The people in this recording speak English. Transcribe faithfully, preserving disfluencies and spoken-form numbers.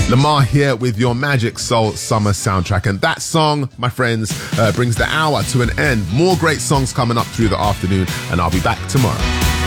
Lamar here with your Magic Soul Summer soundtrack. And that song, my friends, uh, brings the hour to an end. More great songs coming up through the afternoon, and I'll be back tomorrow.